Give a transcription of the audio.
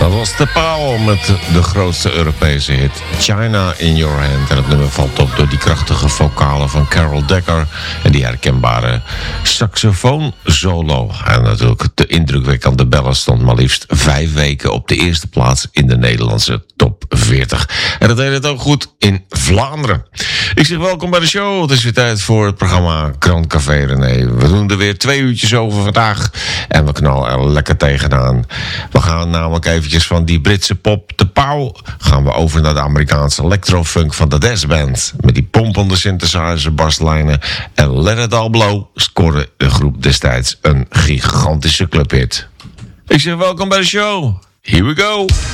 Dat was de Pauw met de grootste Europese hit China in Your Hand. En het nummer valt op door die krachtige vocalen van Carol Decker en die herkenbare saxofoon solo. En natuurlijk de indrukwekkende bellen stond maar liefst 5 weken op de eerste plaats in de Nederlandse top 40. En dat deed het ook goed in Vlaanderen. Ik zeg welkom bij de show. Het is weer tijd voor het programma Grand Café René. We doen er weer 2 uurtjes over vandaag en we knallen er lekker tegenaan. We gaan namelijk eventjes van die Britse pop de Pauw gaan we over naar de Amerikaanse electrofunk van de Death Band. Met die pompende synthesizer, baslijnen en Let It All Blow scoorde de groep destijds een gigantische clubhit. Ik zeg welkom bij de show. Here we go.